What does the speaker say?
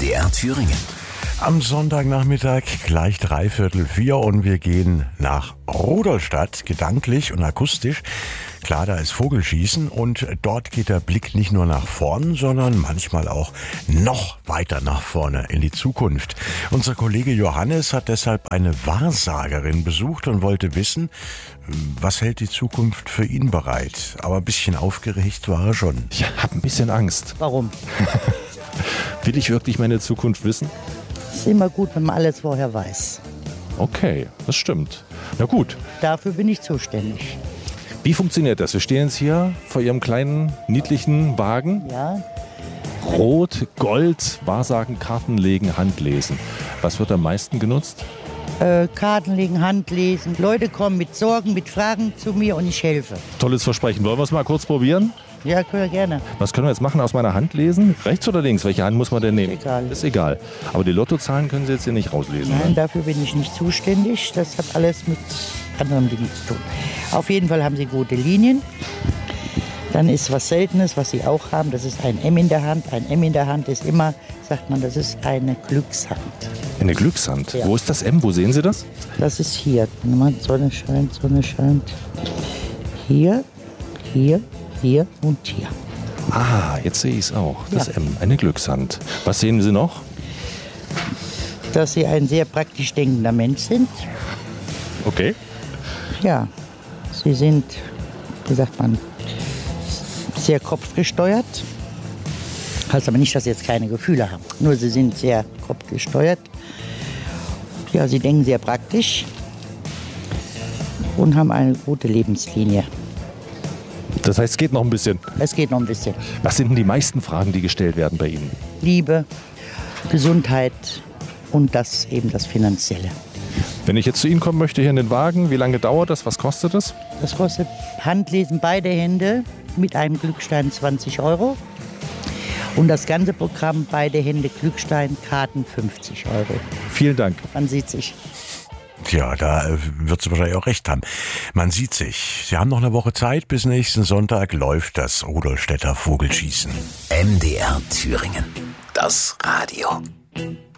MDR Thüringen. Am Sonntagnachmittag gleich 3:45 und wir gehen nach Rudolstadt, gedanklich und akustisch. Klar, da ist Vogelschießen und dort geht der Blick nicht nur nach vorn, sondern manchmal auch noch weiter nach vorne in die Zukunft. Unser Kollege Johannes hat deshalb eine Wahrsagerin besucht und wollte wissen, was hält die Zukunft für ihn bereit. Aber ein bisschen aufgeregt war er schon. Ich habe ein bisschen Angst. Warum? Will ich wirklich meine Zukunft wissen? Es ist immer gut, wenn man alles vorher weiß. Okay, das stimmt. Na gut. Dafür bin ich zuständig. Wie funktioniert das? Wir stehen jetzt hier vor Ihrem kleinen, niedlichen Wagen. Ja, Rot, Gold, Wahrsagen, Karten legen, Handlesen. Was wird am meisten genutzt? Karten legen, Handlesen. Leute kommen mit Sorgen, mit Fragen zu mir und ich helfe. Tolles Versprechen. Wollen wir es mal kurz probieren? Ja, können wir gerne. Was können wir jetzt machen? Aus meiner Hand lesen? Rechts oder links? Welche Hand muss man denn nehmen? Egal. Ist egal. Aber die Lottozahlen können Sie jetzt hier nicht rauslesen. Nein, Ne? dafür bin ich nicht zuständig. Das hat alles mit anderen Dingen zu tun. Auf jeden Fall haben Sie gute Linien. Dann ist was Seltenes, was Sie auch haben. Das ist ein M in der Hand. Ein M in der Hand ist immer, sagt man, das ist eine Glückshand. Eine Glückshand. Ja. Wo ist das M? Wo sehen Sie das? Das ist hier. Sonne scheint. Hier, hier, hier und hier. Ah, jetzt sehe ich es auch. Das Ja. M, eine Glückshand. Was sehen Sie noch? Dass Sie ein sehr praktisch denkender Mensch sind. Okay. Ja, Sie sind, wie sagt man, sehr kopfgesteuert. Heißt aber nicht, dass Sie jetzt keine Gefühle haben. Nur Sie sind sehr kopfgesteuert. Ja, Sie denken sehr praktisch und haben eine gute Lebenslinie. Das heißt, es geht noch ein bisschen. Es geht noch ein bisschen. Was sind denn die meisten Fragen, die gestellt werden bei Ihnen? Liebe, Gesundheit und das eben das Finanzielle. Wenn ich jetzt zu Ihnen kommen möchte, hier in den Wagen, wie lange dauert das? Was kostet das? Das kostet Handlesen beide Hände mit einem Glückstein 20 €. Und das ganze Programm beide Hände Glückstein, Karten 50 €. Vielen Dank. Man sieht sich. Tja, da wird sie wahrscheinlich auch recht haben. Man sieht sich. Sie haben noch eine Woche Zeit. Bis nächsten Sonntag läuft das Rudolstädter Vogelschießen. MDR Thüringen. Das Radio.